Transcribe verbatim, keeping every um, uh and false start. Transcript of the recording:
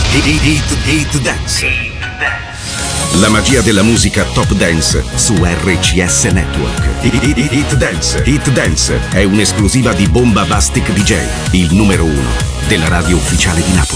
Hit, hit, hit Dance. La magia della musica Top Dance su R C S Network. Hit, hit, hit Dance. Hit Dance è un'esclusiva di Bomba Bastic D J, il numero uno della radio ufficiale di Napoli.